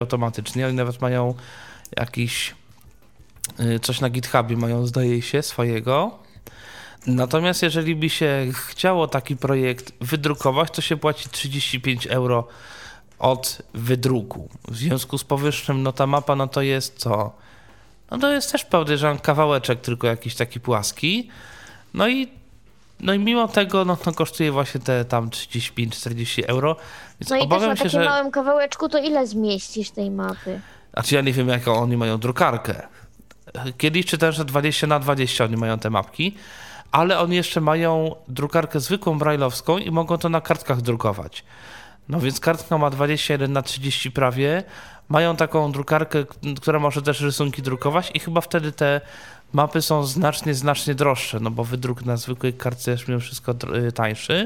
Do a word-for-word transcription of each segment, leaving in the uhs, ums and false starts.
automatycznie. Oni nawet mają jakiś coś na GitHubie, mają zdaje się swojego. Natomiast jeżeli by się chciało taki projekt wydrukować, to się płaci trzydzieści pięć euro od wydruku. W związku z powyższym, no ta mapa, no to jest co? No to jest też podejrzewam kawałeczek, tylko jakiś taki płaski. No i, no i mimo tego, no to kosztuje właśnie te tam trzydzieści pięć czterdzieści euro. Więc No i obawiam też na się, takim że... małym kawałeczku to ile zmieścisz tej mapy? Znaczy ja nie wiem, jaką oni mają drukarkę. Kiedyś czytałem, że dwadzieścia na dwadzieścia oni mają te mapki, ale oni jeszcze mają drukarkę zwykłą brajlowską i mogą to na kartkach drukować. No więc kartka ma dwadzieścia jeden na trzydzieści prawie, mają taką drukarkę, która może też rysunki drukować i chyba wtedy te mapy są znacznie, znacznie droższe, no bo wydruk na zwykłej kartce jest mimo wszystko tańszy.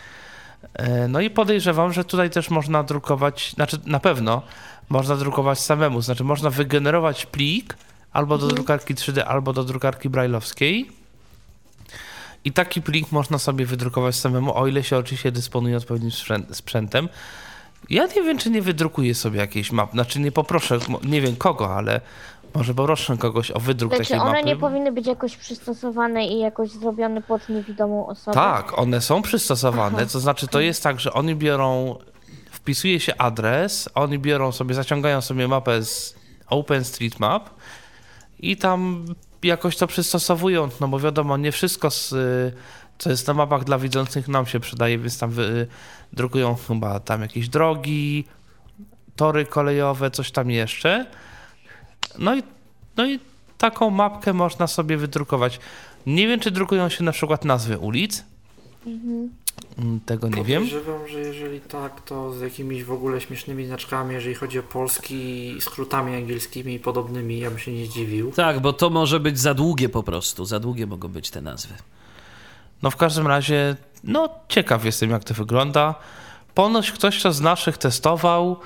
No i podejrzewam, że tutaj też można drukować, znaczy na pewno można drukować samemu, znaczy można wygenerować plik albo do drukarki trzy D, albo do drukarki brajlowskiej. I taki plik można sobie wydrukować samemu, o ile się oczywiście dysponuje odpowiednim sprzętem. Ja nie wiem, czy nie wydrukuję sobie jakiejś mapy. Znaczy nie poproszę, nie wiem kogo, ale może poproszę kogoś o wydruk Ale takiej czy one mapy. nie powinny być jakoś przystosowane i jakoś zrobione pod niewidomą osobę? Tak, one są przystosowane. Aha. To znaczy to jest tak, że oni biorą, wpisuje się adres, oni biorą sobie, zaciągają sobie mapę z OpenStreetMap i tam jakoś to przystosowują, no bo wiadomo, nie wszystko, z, co jest na mapach dla widzących nam się przydaje, więc tam wy, drukują chyba tam jakieś drogi, tory kolejowe, coś tam jeszcze. No i, no i taką mapkę można sobie wydrukować. Nie wiem, czy drukują się na przykład nazwy ulic. Mhm. Tego nie wiem. Podejrzewam, że jeżeli tak, to z jakimiś w ogóle śmiesznymi znaczkami, jeżeli chodzi o polski, skrótami angielskimi i podobnymi, ja bym się nie zdziwił. Tak, bo to może być za długie po prostu, za długie mogą być te nazwy. No w każdym razie, no ciekaw jestem, jak to wygląda. Ponoć ktoś to z naszych testował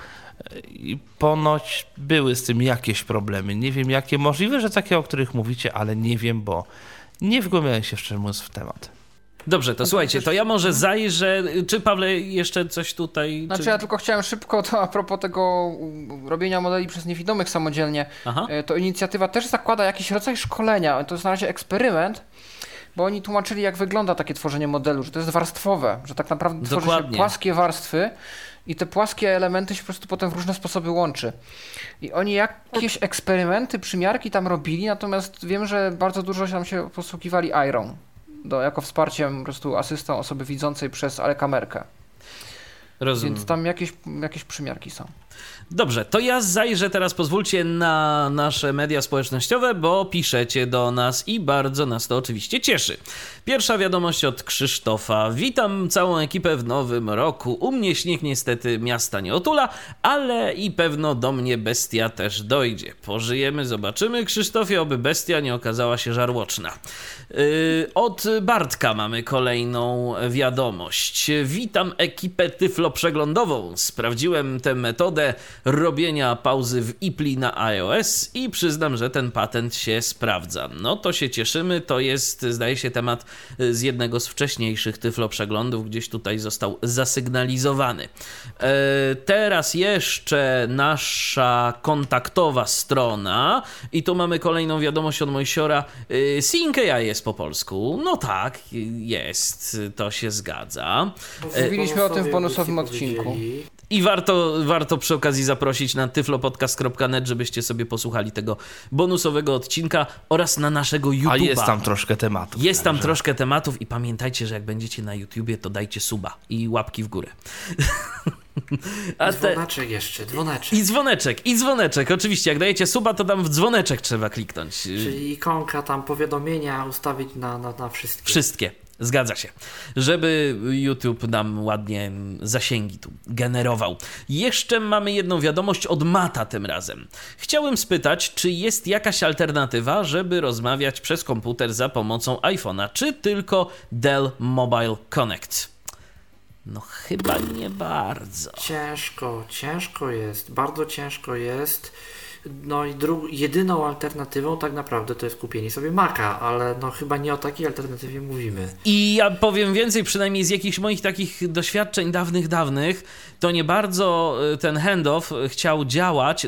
i ponoć były z tym jakieś problemy. Nie wiem jakie, możliwe, że takie, o których mówicie, ale nie wiem, bo nie wgłębiałem się szczerze mówiąc w temat. Dobrze, to słuchajcie, to ja może zajrzę, czy Pawle jeszcze coś tutaj... Znaczy czy... ja tylko chciałem szybko, to a propos tego robienia modeli przez niewidomych samodzielnie, Aha. to inicjatywa też zakłada jakiś rodzaj szkolenia, to jest na razie eksperyment, bo oni tłumaczyli, jak wygląda takie tworzenie modelu, że to jest warstwowe, że tak naprawdę tworzy Dokładnie. się płaskie warstwy i te płaskie elementy się po prostu potem w różne sposoby łączy. I oni jakieś eksperymenty, przymiarki tam robili, natomiast wiem, że bardzo dużo się tam się posługiwali Airą. Do, jako wsparciem po prostu asystą osoby widzącej przez alekamerkę. Rozumiem. Więc tam jakieś, jakieś przymiarki są. Dobrze, to ja zajrzę teraz, pozwólcie, na nasze media społecznościowe, bo piszecie do nas i bardzo nas to oczywiście cieszy. Pierwsza wiadomość od Krzysztofa. Witam całą ekipę w nowym roku. U mnie śnieg niestety miasta nie otula, ale i pewno do mnie bestia też dojdzie. Pożyjemy, zobaczymy. Krzysztofie, oby bestia nie okazała się żarłoczna. Yy, od Bartka mamy kolejną wiadomość. Witam ekipę tyfloprzeglądową. Sprawdziłem tę metodę robienia pauzy w I P L I na iOS i przyznam, że ten patent się sprawdza. No to się cieszymy, to jest, zdaje się, temat z jednego z wcześniejszych tyfloprzeglądów, gdzieś tutaj został zasygnalizowany. E, teraz jeszcze nasza kontaktowa strona i tu mamy kolejną wiadomość od Mojsiora. E, Sync A I jest po polsku. No tak, jest, to się zgadza. Mówiliśmy o tym w bonusowym odcinku. I warto, warto przy okazji zaprosić na tyflopodcast kropka net, żebyście sobie posłuchali tego bonusowego odcinka oraz na naszego YouTube'a. A jest tam troszkę tematów. Jest tam także. troszkę tematów i pamiętajcie, że jak będziecie na YouTubie, to dajcie suba i łapki w górę. A te... Dzwoneczek jeszcze, dzwoneczek. I dzwoneczek, i dzwoneczek. Oczywiście, jak dajecie suba, to tam w dzwoneczek trzeba kliknąć. Czyli ikonka tam powiadomienia ustawić na, na, na wszystkie. Wszystkie. Zgadza się, żeby YouTube nam ładnie zasięgi tu generował. Jeszcze mamy jedną wiadomość od Mata tym razem. Chciałem spytać, czy jest jakaś alternatywa, żeby rozmawiać przez komputer za pomocą iPhone'a, czy tylko Dell Mobile Connect? No chyba nie bardzo. Ciężko, ciężko jest, bardzo ciężko jest. no i dru- jedyną alternatywą tak naprawdę to jest kupienie sobie Maca, ale no chyba nie o takiej alternatywie mówimy. I ja powiem więcej, przynajmniej z jakichś moich takich doświadczeń dawnych, dawnych, to nie bardzo ten handoff chciał działać